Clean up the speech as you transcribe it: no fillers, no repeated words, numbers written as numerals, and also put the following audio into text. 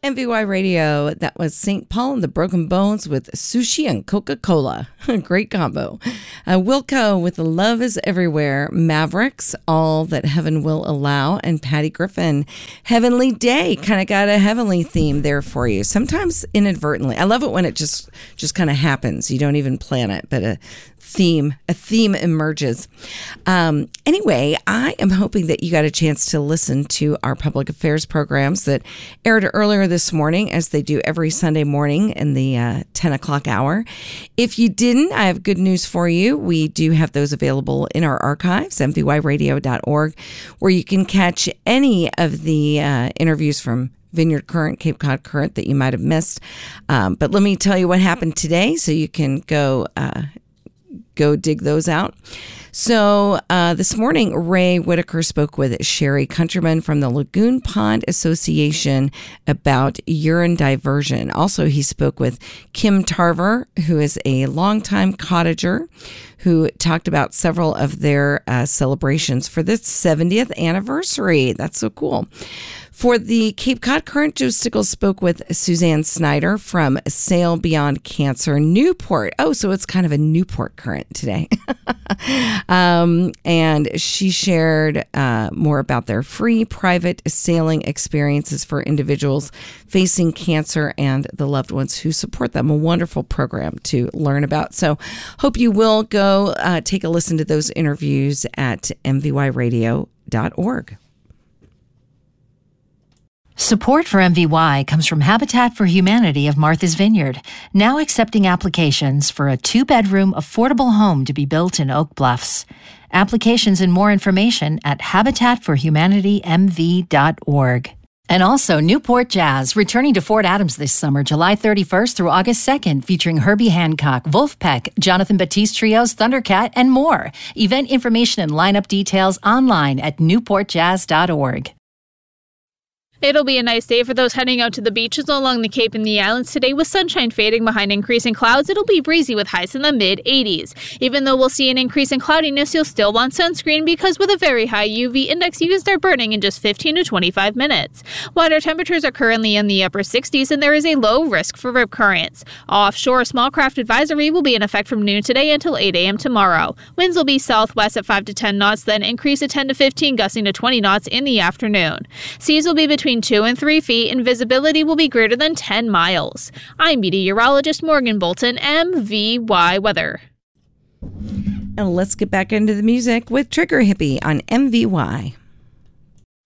MVY Radio, that was St. Paul and the Broken Bones with Sushi and Coca-Cola. Great combo. Wilco with Love is Everywhere. Mavericks, All That Heaven Will Allow. And Patty Griffin, Heavenly Day. Kind of got a heavenly theme there for you. Sometimes inadvertently. I love it when it just kind of happens. You don't even plan it, but a theme emerges. Anyway, I am hoping that you got a chance to listen to our public affairs programs that aired earlier this morning, as they do every Sunday morning in the 10 o'clock hour. If you didn't, I have good news for you. We do have those available in our archives, mvyradio.org, where you can catch any of the interviews from Vineyard Current, Cape Cod Current that you might have missed. But let me tell you what happened today so you can go dig those out. So this morning, Ray Whitaker spoke with Sherry Countryman from the Lagoon Pond Association about urine diversion. Also, he spoke with Kim Tarver, who is a longtime cottager, who talked about several of their celebrations for this 70th anniversary. That's so cool. For the Cape Cod Current, Joe Stickles spoke with Suzanne Snyder from Sail Beyond Cancer Newport. Oh, so it's kind of a Newport Current today. And she shared more about their free private sailing experiences for individuals facing cancer and the loved ones who support them. A wonderful program to learn about. So hope you will go take a listen to those interviews at mvyradio.org. Support for MVY comes from Habitat for Humanity of Martha's Vineyard, now accepting applications for a 2-bedroom affordable home to be built in Oak Bluffs. Applications and more information at habitatforhumanitymv.org. And also Newport Jazz, returning to Fort Adams this summer, July 31st through August 2nd, featuring Herbie Hancock, Wolfpack, Jonathan Batiste Trios, Thundercat, and more. Event information and lineup details online at newportjazz.org. It'll be a nice day for those heading out to the beaches along the Cape and the islands today, with sunshine fading behind increasing clouds. It'll be breezy with highs in the mid-80s. Even though we'll see an increase in cloudiness, you'll still want sunscreen, because with a very high UV index, you can start burning in just 15 to 25 minutes. Water temperatures are currently in the upper 60s, and there is a low risk for rip currents. Offshore small craft advisory will be in effect from noon today until 8 a.m. tomorrow. Winds will be southwest at 5 to 10 knots, then increase to 10 to 15, gusting to 20 knots in the afternoon. Seas will be between 2 and 3 feet, and visibility will be greater than 10 miles. I'm meteorologist Morgan Bolton, MVY Weather. And let's get back into the music with Trigger Hippie on MVY.